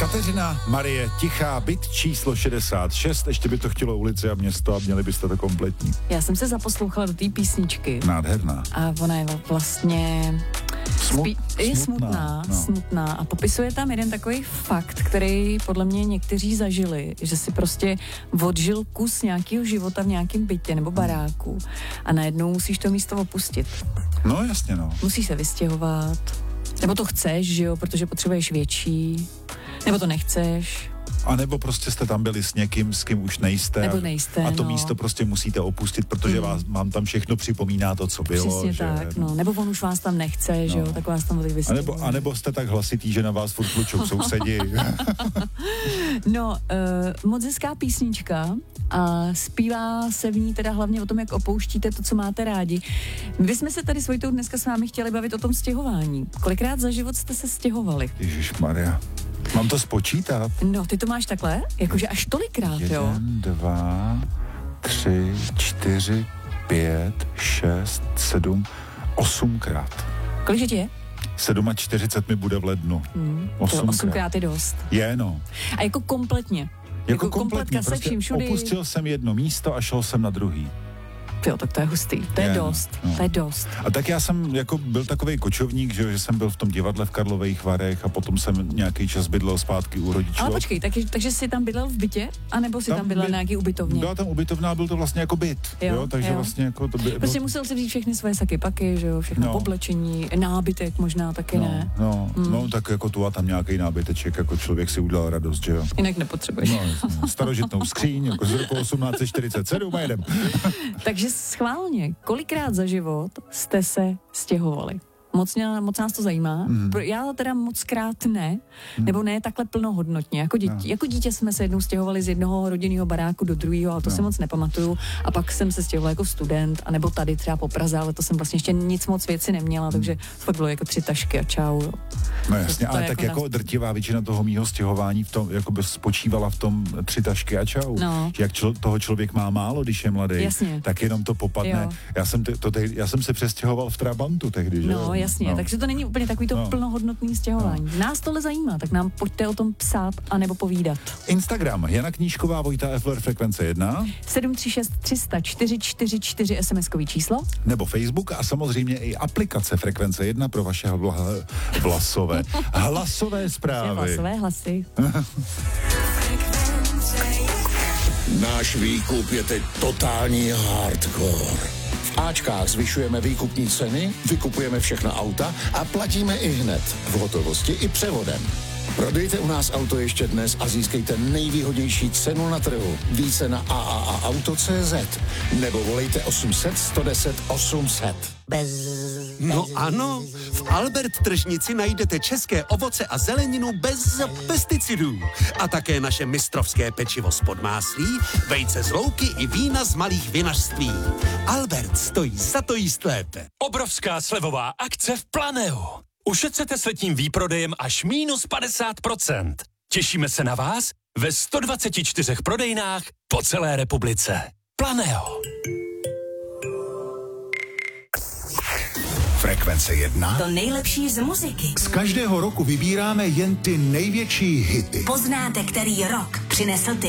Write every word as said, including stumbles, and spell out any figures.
Kateřina Marie Tichá, byt číslo šedesát šest, ještě by to chtělo ulici a město a měli byste to kompletní. Já jsem se zaposlouchala do té písničky. Nádherná. A ona je vlastně... Smut, Spí- je smutná, smutná, no. smutná a popisuje tam jeden takový fakt, který podle mě někteří zažili, že si prostě odžil kus nějakého života v nějakém bytě nebo baráku a najednou musíš to místo opustit. No jasně, no. Musíš se vystěhovat, nebo to chceš, že jo, protože potřebuješ větší, nebo to nechceš. A nebo prostě jste tam byli s někým, s kým už nejste. Nebo nejste, A to no. místo prostě musíte opustit, protože vás, vám tam všechno připomíná to, co bylo. Přesně že, tak, no. Nebo on už vás tam nechce, no. že jo, tak vás tam teď A vystěhuje. nebo, a nebo jste tak hlasitý, že na vás furt tlučou sousedi. No, uh, moc hezká písnička a zpívá se v ní teda hlavně o tom, jak opouštíte to, co máte rádi. My jsme se tady s Vojtou dneska s vámi chtěli bavit o tom stěhování. Kolikrát za život jste se stěhovali? Ježišmarja. Mám to spočítat? No, ty to máš takhle? Jakože až tolikrát, Jeden, jo? dva, tři, čtyři, pět, šest, sedm, osmkrát. Kolik je? čtyřicet sedm mi bude v lednu. Hmm, to Osmkrát. osmkrát je dost. Je, no. A jako kompletně? Jako, Jako kompletně, kompletka se prostě vším všudy? opustil jsem jedno místo a šel jsem na druhý. Jo, tak to je hustý. To je, Je, dost. no. To je dost. A tak já jsem jako byl takovej kočovník, že, že jsem byl v tom divadle v Karlových Varech a potom jsem nějaký čas bydlel zpátky u rodičů. Ale počkej, takže, takže jsi tam bydlel v bytě? A nebo jsi tam, tam bydlel by, nějaký ubytovně? Byla tam ubytovná, byl to vlastně jako byt. Jo, Jo, takže jo. vlastně jako to by... Prostě no, musel si vzít všechny svoje saky paky, že jo, všechno No. no. oblečení, nábytek možná taky no, ne. no, Mm. no, tak jako tu a tam nějaký nábyteček, jako člověk si udělal radost, že jo. Jinak nepotřebuješ. No, jasně. Starožitnou skříň, jako z roku osmnáct set čtyřicet sedm a jedem. Takže schválně, kolikrát za život jste se stěhovali? Moc, mě, moc nás to zajímá. Mm. Pro- Já teda moc krát ne, nebo ne takhle plnohodnotně. Jako, děti, No. jako dítě jsme se jednou stěhovali z jednoho rodinného baráku do druhého, ale to No. si moc nepamatuju. A pak jsem se stěhovala jako student, anebo tady třeba po Praze, ale to jsem vlastně ještě nic moc věci neměla, takže fakt bylo jako tři tašky a čau. Jo. No jasně, to ale je tak jako jako nás- drtivá většina toho mýho stěhování v tom, jako by spočívala v tom tři tašky a čau. No. Jak člo, toho člověk má málo, když je mladý, Jasně. tak jenom to popadne. Jo. Já jsem, te, to te, já jsem se přestěhoval v Trabantu tehdy, že No, jo? jasně, No. takže to není úplně takový to No. plnohodnotný stěhování. Nás tohle zajímá, tak nám pojďte o tom psát anebo povídat. Instagram, Jana Knížková, Vojta Efler, frekvence jedna, sedm tři šest tři sta čtyři čtyři čtyři es em eskový číslo. nebo Facebook a samozřejmě i aplikace Frekvence jedna pro vaše hla, vlasové, hlasové zprávy. Hlasové hlasy. Náš výkup je teď totální hardcore. V Ačkách zvyšujeme výkupní ceny, vykupujeme všechna auta a platíme i hned, v hotovosti i převodem. Prodejte u nás auto ještě dnes a získejte nejvýhodnější cenu na trhu. Více na a a a auto tečka cé zet nebo volejte osm set sto deset osm set. Bez, No ano, v Albert tržnici najdete české ovoce a zeleninu bez pesticidů. A také naše mistrovské pečivo z podmáslí, vejce z louky i vína z malých vinařství. Albert stojí za to jíst lépe. Obrovská slevová akce v Planeu. Ušetřete s letním výprodejem až mínus padesát procent. Těšíme se na vás ve sto dvacet čtyři prodejnách po celé republice. Planeo. Frekvence jedna. to nejlepší z muziky. Z každého roku vybíráme jen ty největší hity. Poznáte, který rok přinesl ty.